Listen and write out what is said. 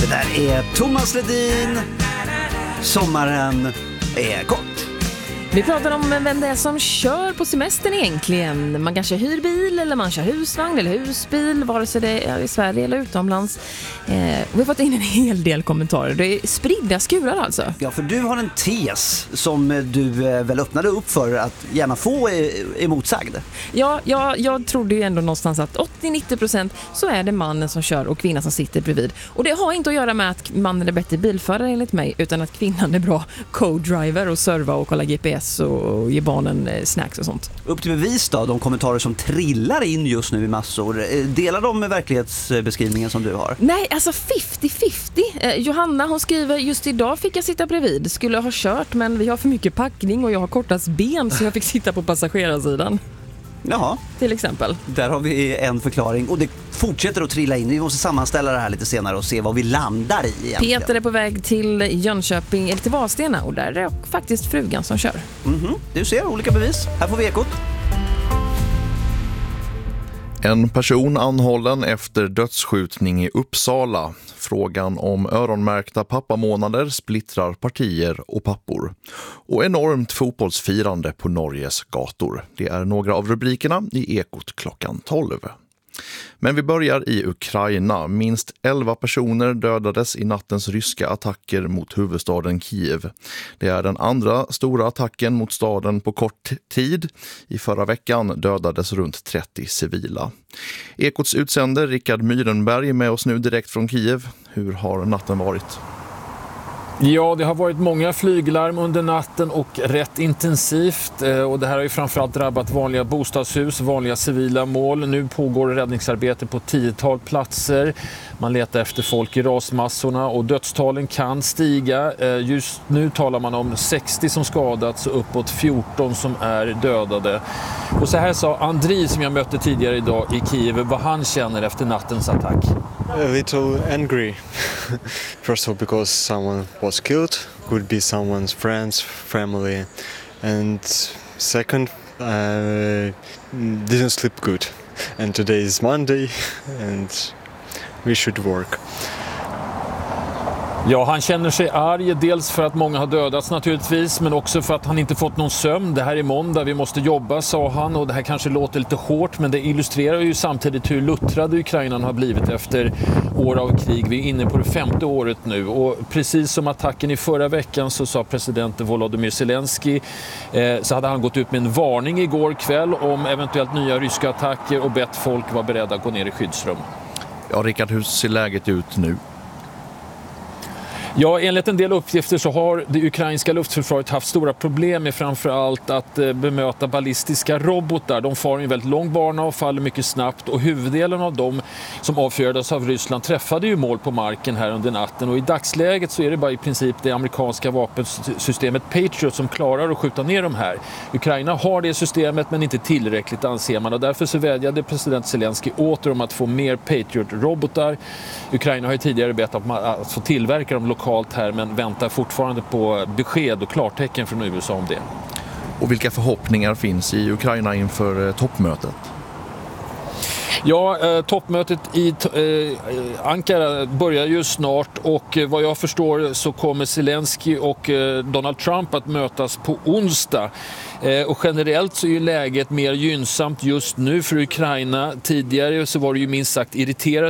Det där är Thomas Ledin. Sommaren är kort. Vi pratar om vem det är som kör på semestern egentligen. Man kanske hyr bil eller man kör husvagn eller husbil, vare sig det är i Sverige eller utomlands. Vi har fått in en hel del kommentarer. Det är spridda skurar alltså. Ja, för du har en tes som du väl öppnade upp för att gärna få emotsagd. Ja, jag trodde ju ändå någonstans att 80-90% så är det mannen som kör och kvinnan som sitter bredvid. Och det har inte att göra med att mannen är bättre bilförare enligt mig, utan att kvinnan är bra co-driver och serva och kolla GPS och ge barnen snacks och sånt. Upp till bevis då, de kommentarer som trillar in just nu i massor. Delar de med verklighetsbeskrivningen som du har? Nej, alltså 50-50. Johanna, hon skriver, just idag fick jag sitta bredvid. Skulle ha kört, men vi har för mycket packning och jag har kortast ben så jag fick sitta på passagerarsidan. Jaha. Till exempel. Där har vi en förklaring och det fortsätter att trilla in. Vi måste sammanställa det här lite senare och se vad vi landar i egentligen. Peter är på väg till Jönköping eller till Vadstena och där är det faktiskt frugan som kör. Du ser olika bevis. Här får vi ekot. En person anhållen efter dödsskjutning i Uppsala. Frågan om öronmärkta pappamånader splittrar partier och pappor. Och enormt fotbollsfirande på Norges gator. Det är några av rubrikerna i Ekot klockan 12. Men vi börjar i Ukraina. Minst 11 personer dödades i nattens ryska attacker mot huvudstaden Kiev. Det är den andra stora attacken mot staden på kort tid. I förra veckan dödades runt 30 civila. Ekots utsände Rickard Myrenberg med oss nu direkt från Kiev. Hur har natten varit? Ja, det har varit många flyglarm under natten och rätt intensivt och det här har ju framförallt drabbat vanliga bostadshus, vanliga civila mål. Nu pågår räddningsarbete på 10-tal platser. Man letar efter folk i rasmassorna och dödstalen kan stiga. Just nu talar man om 60 som skadats och uppåt 14 som är dödade. Och så här sa Andri som jag mötte tidigare idag i Kiev vad han känner efter nattens attack. A little angry. First of all, because someone was killed, could be someone's friends, family, and second, didn't sleep good. And today is Monday, and we should work. Ja, han känner sig arg, dels för att många har dödats naturligtvis, men också för att han inte fått någon sömn. Det här är måndag, vi måste jobba, sa han, och det här kanske låter lite hårt, men det illustrerar ju samtidigt hur luttrade Ukraina har blivit efter år av krig. Vi är inne på det 5:e året nu, och precis som attacken i förra veckan så sa president Volodymyr Zelensky så hade han gått ut med en varning igår kväll om eventuellt nya ryska attacker och bett folk vara beredda att gå ner i skyddsrum. Ja, Rickard, hur ser läget ut nu? Ja, enligt en del uppgifter så har det ukrainska luftförsvaret haft stora problem med framförallt att bemöta ballistiska robotar. De far en väldigt lång bana och faller mycket snabbt, och huvuddelen av dem som avfyrades av Ryssland träffade ju mål på marken här under natten, och i dagsläget så är det bara i princip det amerikanska vapensystemet Patriot som klarar att skjuta ner de här. Ukraina har det systemet men inte tillräckligt, anser man, och därför så vädjade president Zelensky åter om att få mer Patriot-robotar. Ukraina har ju tidigare bett om att få tillverka dem lokalt här, men väntar fortfarande på besked och klartecken från USA om det. Och vilka förhoppningar finns i Ukraina inför toppmötet? Ja, toppmötet i Ankara börjar ju snart, och vad jag förstår så kommer Zelensky och Donald Trump att mötas på onsdag. Och generellt så är ju läget mer gynnsamt just nu för Ukraina. Tidigare så var det ju minst sagt irriterat